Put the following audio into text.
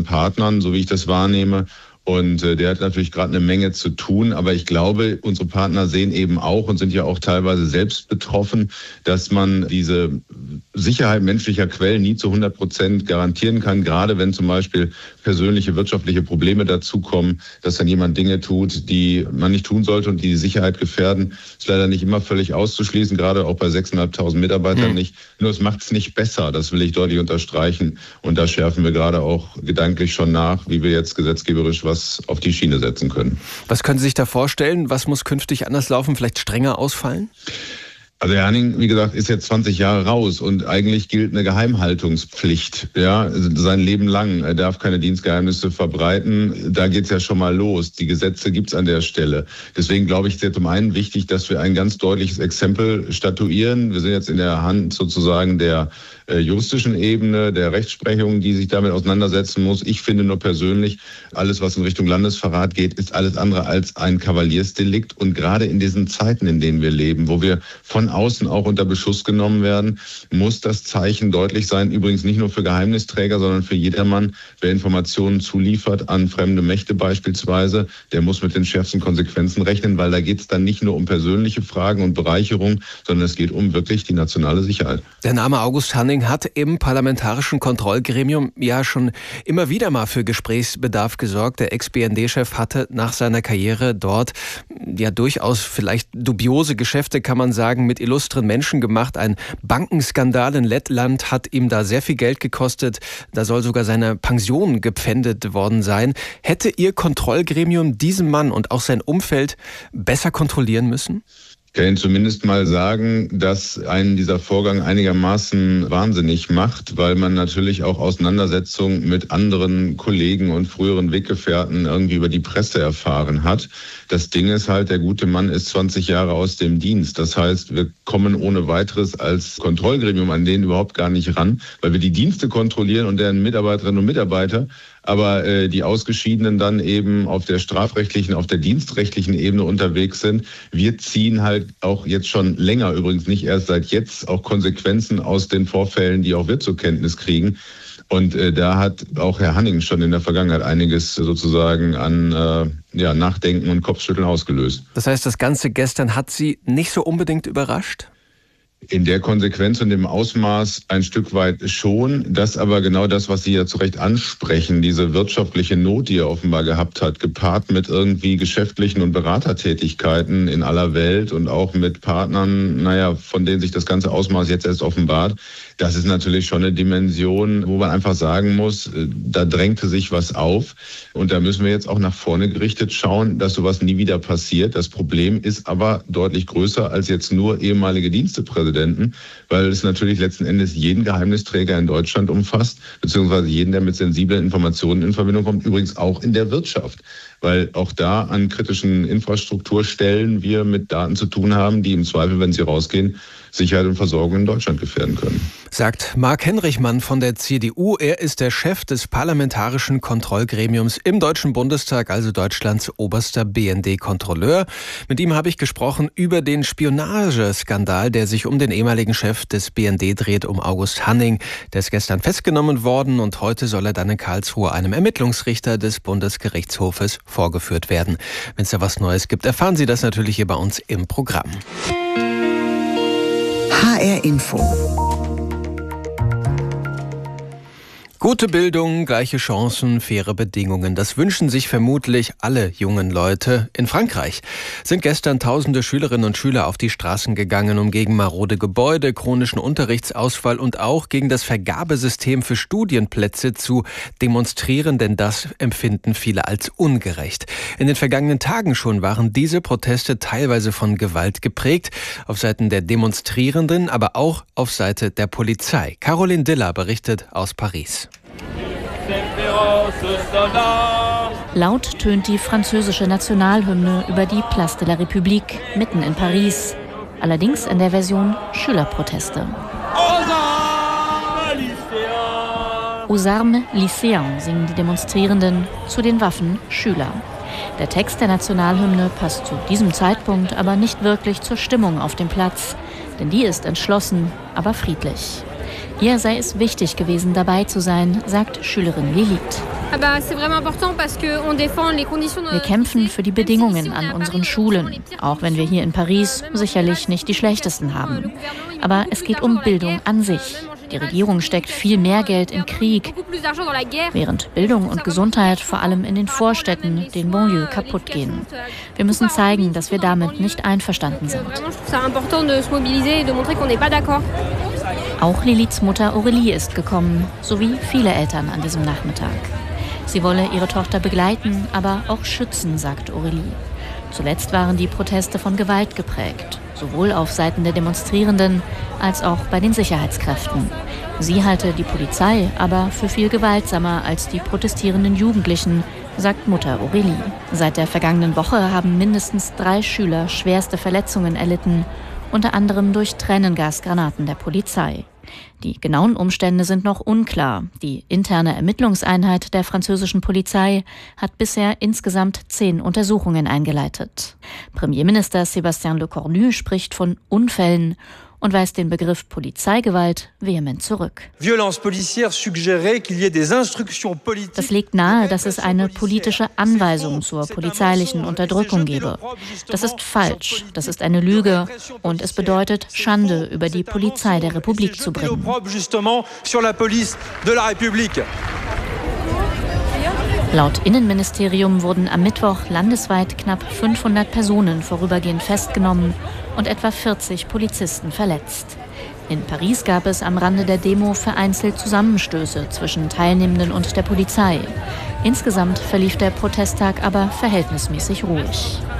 Partnern, so wie ich das wahrnehme. Und der hat natürlich gerade eine Menge zu tun. Aber ich glaube, unsere Partner sehen eben auch und sind ja auch teilweise selbst betroffen, dass man diese Sicherheit menschlicher Quellen nie zu 100% garantieren kann. Gerade wenn zum Beispiel persönliche wirtschaftliche Probleme dazukommen, dass dann jemand Dinge tut, die man nicht tun sollte und die Sicherheit gefährden, ist leider nicht immer völlig auszuschließen, gerade auch bei 6.500 Mitarbeitern nicht. Nur es macht es nicht besser, das will ich deutlich unterstreichen. Und da schärfen wir gerade auch gedanklich schon nach, wie wir jetzt gesetzgeberisch was auf die Schiene setzen können. Was können Sie sich da vorstellen? Was muss künftig anders laufen, vielleicht strenger ausfallen? Also Herr Hanning, wie gesagt, ist jetzt 20 Jahre raus und eigentlich gilt eine Geheimhaltungspflicht, ja, sein Leben lang. Er darf keine Dienstgeheimnisse verbreiten. Da geht's ja schon mal los. Die Gesetze gibt's an der Stelle. Deswegen glaube ich, ist ja zum einen wichtig, dass wir ein ganz deutliches Exempel statuieren. Wir sind jetzt in der Hand sozusagen der juristischen Ebene, der Rechtsprechung, die sich damit auseinandersetzen muss. Ich finde nur persönlich, alles, was in Richtung Landesverrat geht, ist alles andere als ein Kavaliersdelikt. Und gerade in diesen Zeiten, in denen wir leben, wo wir von außen auch unter Beschuss genommen werden, muss das Zeichen deutlich sein. Übrigens nicht nur für Geheimnisträger, sondern für jedermann, wer Informationen zuliefert an fremde Mächte beispielsweise, der muss mit den schärfsten Konsequenzen rechnen, weil da geht es dann nicht nur um persönliche Fragen und Bereicherung, sondern es geht um wirklich die nationale Sicherheit. Der Name August Hanning hat im Parlamentarischen Kontrollgremium ja schon immer wieder mal für Gesprächsbedarf gesorgt. Der Ex-BND-Chef hatte nach seiner Karriere dort ja durchaus vielleicht dubiose Geschäfte, kann man sagen, mit illustren Menschen gemacht. Ein Bankenskandal in Lettland hat ihm da sehr viel Geld gekostet. Da soll sogar seine Pension gepfändet worden sein. Hätte Ihr Kontrollgremium diesen Mann und auch sein Umfeld besser kontrollieren müssen? Ich kann Ihnen zumindest mal sagen, dass einen dieser Vorgang einigermaßen wahnsinnig macht, weil man natürlich auch Auseinandersetzungen mit anderen Kollegen und früheren Weggefährten irgendwie über die Presse erfahren hat. Das Ding ist halt, der gute Mann ist 20 Jahre aus dem Dienst. Das heißt, wir kommen ohne weiteres als Kontrollgremium an den überhaupt gar nicht ran, weil wir die Dienste kontrollieren und deren Mitarbeiterinnen und Mitarbeiter, aber die Ausgeschiedenen dann eben auf der strafrechtlichen, auf der dienstrechtlichen Ebene unterwegs sind. Wir ziehen halt auch jetzt schon länger, übrigens nicht erst seit jetzt, auch Konsequenzen aus den Vorfällen, die auch wir zur Kenntnis kriegen. Und da hat auch Herr Hanning schon in der Vergangenheit einiges sozusagen an Nachdenken und Kopfschütteln ausgelöst. Das heißt, das Ganze gestern hat Sie nicht so unbedingt überrascht? In der Konsequenz und dem Ausmaß ein Stück weit schon. Das aber genau das, was Sie ja zu Recht ansprechen, diese wirtschaftliche Not, die er offenbar gehabt hat, gepaart mit irgendwie geschäftlichen und Beratertätigkeiten in aller Welt und auch mit Partnern, von denen sich das ganze Ausmaß jetzt erst offenbart. Das ist natürlich schon eine Dimension, wo man einfach sagen muss, da drängte sich was auf. Und da müssen wir jetzt auch nach vorne gerichtet schauen, dass sowas nie wieder passiert. Das Problem ist aber deutlich größer als jetzt nur ehemalige Dienstepräsidenten, weil es natürlich letzten Endes jeden Geheimnisträger in Deutschland umfasst, beziehungsweise jeden, der mit sensiblen Informationen in Verbindung kommt, übrigens auch in der Wirtschaft. Weil auch da an kritischen Infrastrukturstellen wir mit Daten zu tun haben, die im Zweifel, wenn sie rausgehen, Sicherheit und Versorgung in Deutschland gefährden können. Sagt Marc Henrichmann von der CDU. Er ist der Chef des Parlamentarischen Kontrollgremiums im Deutschen Bundestag, also Deutschlands oberster BND-Kontrolleur. Mit ihm habe ich gesprochen über den Spionageskandal, der sich um den ehemaligen Chef des BND dreht, um August Hanning. Der ist gestern festgenommen worden und heute soll er dann in Karlsruhe einem Ermittlungsrichter des Bundesgerichtshofes vorgeführt werden. Wenn es da was Neues gibt, erfahren Sie das natürlich hier bei uns im Programm. HR Info. Gute Bildung, gleiche Chancen, faire Bedingungen. Das wünschen sich vermutlich alle jungen Leute. In Frankreich sind gestern tausende Schülerinnen und Schüler auf die Straßen gegangen, um gegen marode Gebäude, chronischen Unterrichtsausfall und auch gegen das Vergabesystem für Studienplätze zu demonstrieren, denn das empfinden viele als ungerecht. In den vergangenen Tagen schon waren diese Proteste teilweise von Gewalt geprägt, auf Seiten der Demonstrierenden, aber auch auf Seite der Polizei. Caroline Diller berichtet aus Paris. Laut tönt die französische Nationalhymne über die Place de la République mitten in Paris. Allerdings in der Version Schülerproteste. Aux armes lycéens singen die Demonstrierenden, zu den Waffen Schüler. Der Text der Nationalhymne passt zu diesem Zeitpunkt aber nicht wirklich zur Stimmung auf dem Platz, denn die ist entschlossen, aber friedlich. Ihr sei es wichtig gewesen, dabei zu sein, sagt Schülerin Lilith. Wir kämpfen für die Bedingungen an unseren Schulen, auch wenn wir hier in Paris sicherlich nicht die schlechtesten haben. Aber es geht um Bildung an sich. Die Regierung steckt viel mehr Geld in Krieg, während Bildung und Gesundheit vor allem in den Vorstädten, den Banlieues, kaputt gehen. Wir müssen zeigen, dass wir damit nicht einverstanden sind. Auch Liliths Mutter Aurélie ist gekommen, sowie viele Eltern an diesem Nachmittag. Sie wolle ihre Tochter begleiten, aber auch schützen, sagt Aurélie. Zuletzt waren die Proteste von Gewalt geprägt, sowohl auf Seiten der Demonstrierenden als auch bei den Sicherheitskräften. Sie halte die Polizei aber für viel gewaltsamer als die protestierenden Jugendlichen, sagt Mutter Aurélie. Seit der vergangenen Woche haben mindestens 3 Schüler schwerste Verletzungen erlitten, unter anderem durch Tränengasgranaten der Polizei. Die genauen Umstände sind noch unklar. Die interne Ermittlungseinheit der französischen Polizei hat bisher insgesamt 10 Untersuchungen eingeleitet. Premierminister Sébastien Lecornu spricht von Unfällen und weist den Begriff Polizeigewalt vehement zurück. Das legt nahe, dass es eine politische Anweisung zur polizeilichen Unterdrückung gebe. Das ist falsch, das ist eine Lüge und es bedeutet, Schande über die Polizei der Republik zu bringen. Laut Innenministerium wurden am Mittwoch landesweit knapp 500 Personen vorübergehend festgenommen und etwa 40 Polizisten verletzt. In Paris gab es am Rande der Demo vereinzelt Zusammenstöße zwischen Teilnehmenden und der Polizei. Insgesamt verlief der Protesttag aber verhältnismäßig ruhig.